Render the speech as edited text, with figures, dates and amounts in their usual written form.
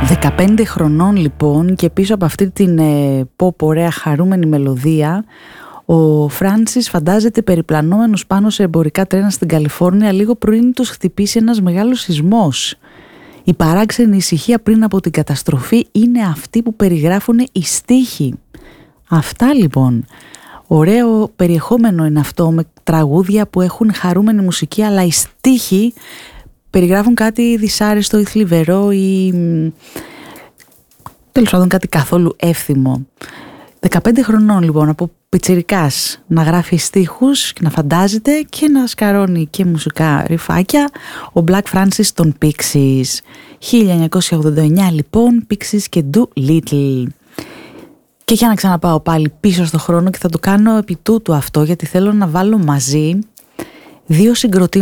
15 χρονών λοιπόν, και πίσω από αυτή την pop ωραία χαρούμενη μελωδία ο Φράνσις φαντάζεται περιπλανόμενος πάνω σε εμπορικά τρένα στην Καλιφόρνια λίγο πριν τους χτυπήσει ένας μεγάλος σεισμός. Η παράξενη ησυχία πριν από την καταστροφή είναι αυτή που περιγράφουν οι στίχοι. Αυτά λοιπόν. Ωραίο περιεχόμενο είναι αυτό, με τραγούδια που έχουν χαρούμενη μουσική, αλλά οι στίχοι περιγράφουν κάτι δυσάρεστο ή θλιβερό ή τέλος πάντων κάτι καθόλου εύθυμο. 15 χρονών λοιπόν, από πιτσιρικάς, να γράφει στίχους και να φαντάζεται και να σκαρώνει και μουσικά ρυφάκια, ο Black Francis των Pixies. 1989 λοιπόν, Pixies και Do Little. Και για να ξαναπάω πάλι πίσω στο χρόνο, και θα το κάνω επί τούτου αυτό, γιατί θέλω να βάλω μαζί δύο συγκροτήματα